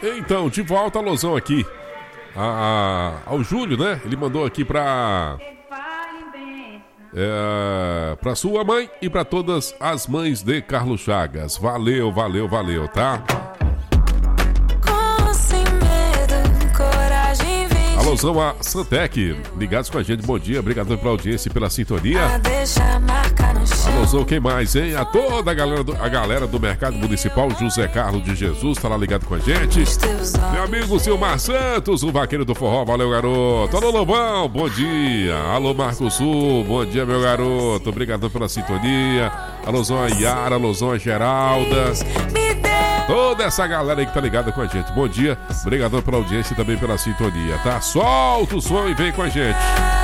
Então, de volta a alusão aqui ao Júlio, né? Ele mandou aqui pra sua mãe e pra todas as mães de Carlos Chagas. Valeu, valeu, valeu, tá? Alusão a Santec, ligados com a gente, bom dia, obrigado pela audiência e pela sintonia. Alusão, quem mais, hein? A toda a galera do Mercado Municipal, José Carlos de Jesus, tá lá ligado com a gente. Meu amigo Silmar Santos, o vaqueiro do forró, valeu, garoto. Alô, Lobão, bom dia. Alô, Marco Sul, bom dia, meu garoto, obrigado pela sintonia. Alusão a Yara, alusão a Geralda. Toda essa galera aí que tá ligada com a gente. Bom dia, obrigado pela audiência e também pela sintonia, tá? Solta o som e vem com a gente.